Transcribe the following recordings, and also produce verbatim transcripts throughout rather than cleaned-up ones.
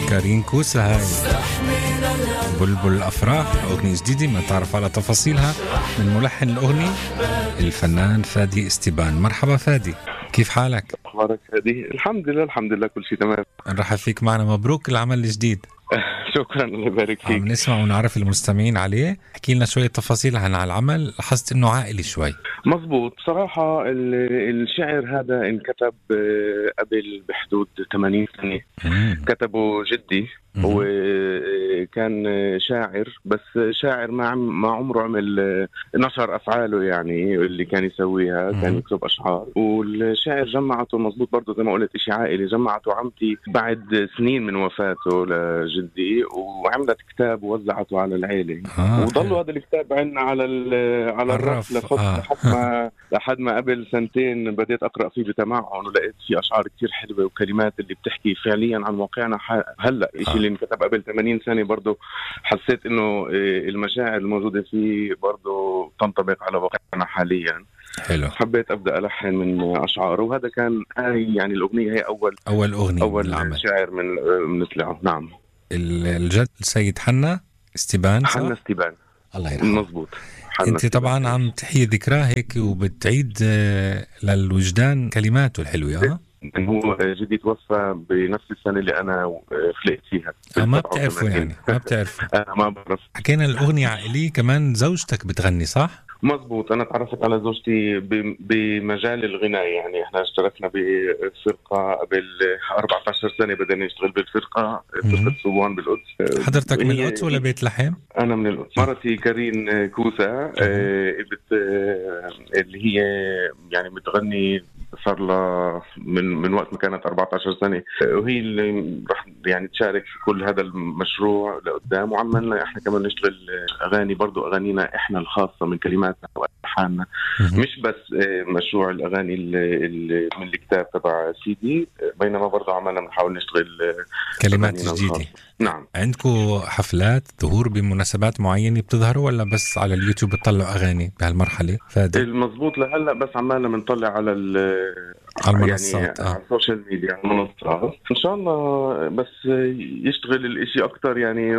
كارين كوسة هاي بلبل الأفراح، أغنية جديدة ما تعرف على تفاصيلها من ملحن الأغنية الفنان فادي استبان. مرحبا فادي، كيف حالك؟ أخبارك فادي؟ الحمد لله الحمد لله كل شيء تمام. نرحب فيك معنا، مبروك العمل الجديد. شكرا، الله يبارك فيك. عم نسمع ونعرف المستمعين عليه، احكي لنا شوية تفاصيل عن العمل. لاحظت انه عائلي شوي. مزبوط، بصراحة الشعر هذا انكتب قبل بحدود ثمانين سنة. مم. كتبه جدي، وكان شاعر، بس شاعر ما ما عمره عمل نشر أفعاله، يعني اللي كان يسويها كان يكتب أشعار. والشاعر جمعته مزبوط برضه زي ما قلت إشي عائلي، جمعته عمتي بعد سنين من وفاته لجدي، وعملت كتاب ووزعته على العيلة. آه. وضلوا هذا الكتاب عندنا على على الرف لفترة آه. لحد ما لحد ما قبل سنتين بديت أقرأ فيه بتمعن، ولقيت فيه أشعار كتير حلوة وكلمات اللي بتحكي فعليا عن واقعنا هلا. إشي آه. اللي انكتب قبل ثمانين سنة برضو حسيت إنه المشاعر الموجودة فيه برضو تنطبق على واقعنا حاليا. حلو. حبيت أبدأ ألحن من أشعاره، وهذا كان هاي يعني الأغنية هي أول أول أغنية أول من شاعر من مثله. نعم. الجد السيد حنا استبان. حنا استبان، الله يرحمه. مظبوط. انت طبعا عم تحيي ذكراه هيك وبتعيد للوجدان كلماته الحلوة. اه هو جدي توفى بنفس السنة اللي أنا فلقت فيها. آه ما بتعرفوا يعني ما بتعرف. أنا ما بعرف. حكينا الأغنية عائلية، كمان زوجتك بتغني صح؟ مزبوط، أنا تعرفت على زوجتي بمجال الغناء، يعني إحنا اشتركنا بفرقة قبل أربعة عشر سنة، بدأنا نشتغل بالفرقة فرقة صوان بالقدس. حضرتك من القدس ولا بيت لحم؟ أنا من القدس. مرتي كارين كوسة آه بت آه اللي هي يعني بتغني صار لها من من وقت ما كانت أربعة عشر سنة، وهي اللي راح يعني تشارك في كل هذا المشروع لقدام. وعملنا احنا كمان نشتغل اغاني، برضو اغانينا احنا الخاصة من كلماتنا والحاننا، مش بس مشروع الاغاني اللي من الكتاب تبع سيدي، بينما برضو عملنا بنحاول نشتغل كلمات جديدة. نعم. عندكم حفلات ظهور بمناسبات معينة بتظهروا ولا بس على اليوتيوب بتطلعوا أغاني بهالمرحلة فادي؟ المضبوط لهلا بس عمالنا بنطلع على على المنصات يعني آه. على السوشيال ميديا، على المنصات ان شاء الله، بس يشتغل الاشي اكتر يعني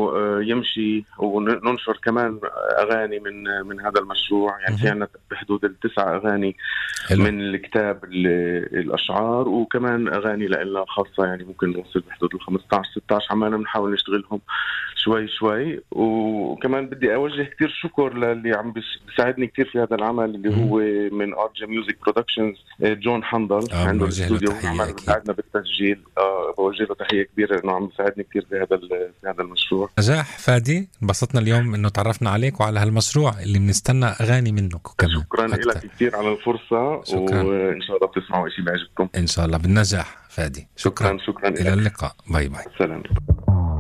ويمشي، وننشر كمان اغاني من من هذا المشروع. يعني في عندنا بحدود التسع اغاني حلو. من الكتاب الاشعار، وكمان اغاني لنا خاصه، يعني ممكن نوصل بحدود ال خمسة عشر ستة عشر. عمالنا بنحاول نشتغلهم شوي شوي. وكمان بدي اوجه كتير شكر للي عم بيساعدني كتير في هذا العمل، اللي هو من ارجا ميوزك برودكشنز، جون حنظل آه عنده الاستوديو وعمل بيساعدنا بالتسجيل. آه بوجه له تحيه كبيره انه عم بيساعدني كتير في هذا في هذا المشروع. نجاح فادي، انبسطنا اليوم انه تعرفنا عليك وعلى هالمشروع اللي بنستنى اغاني منك وكمان. شكرا لك كثير على الفرصه. شكرا. وان شاء الله بتسمعوا شيء بيعجبكم ان شاء الله. بالنجاح فادي. شكرا. شكرا, شكرا الى اللقاء. باي باي. سلام.